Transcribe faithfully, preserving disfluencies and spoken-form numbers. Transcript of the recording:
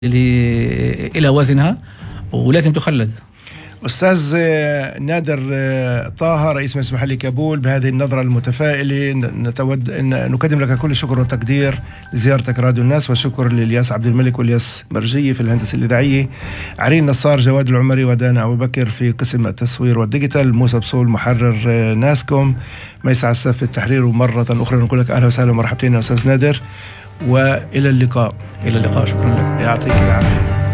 إلى وزنها ولازم تخلد. أستاذ نادر طه رئيس مجلس محلي كابول، بهذه النظرة المتفائلة نتود أن نقدم لك كل الشكر والتقدير لزيارتك راديو الناس، والشكر لإلياس عبد الملك والياس برجية في الهندسة الإذاعية، عرين نصار، جواد العمري، ودانا أبو بكر في قسم التصوير والديجيتال، موسى بصول محرر ناسكوم، ميس عساف في التحرير. ومرة أخرى نقول لك أهلا وسهلا ومرحبتين يا أستاذ نادر، وإلى اللقاء. إلى اللقاء، شكرا لك. يعطيك العافية.